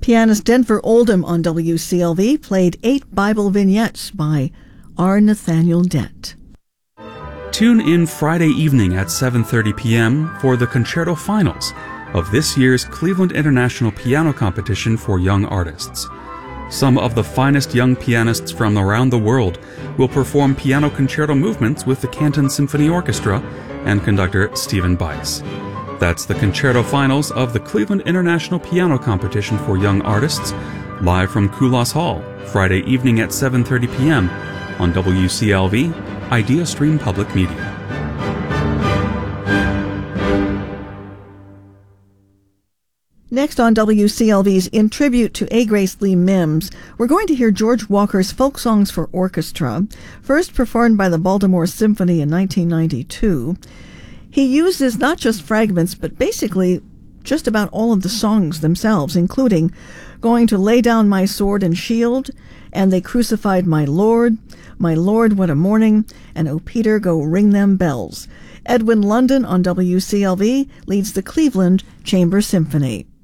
Pianist Denver Oldham on WCLV played 8 Bible vignettes by R. Nathaniel Dent. Tune in Friday evening at 7:30 p.m. for the concerto finals of this year's Cleveland International Piano Competition for Young Artists. Some of the finest young pianists from around the world will perform piano concerto movements with the Canton Symphony Orchestra and conductor Stephen Bice. That's the concerto finals of the Cleveland International Piano Competition for Young Artists, live from Kulas Hall, Friday evening at 7:30 p.m. on WCLV, Idea Stream Public Media. Next on WCLV's In Tribute to A. Grace Lee Mims, we're going to hear George Walker's Folk Songs for Orchestra, first performed by the Baltimore Symphony in 1992. He uses not just fragments, but basically just about all of the songs themselves, including Going to Lay Down My Sword and Shield, and They Crucified My Lord, What a Morning, and Oh Peter, Go Ring Them Bells. Edwin London on WCLV leads the Cleveland Chamber Symphony.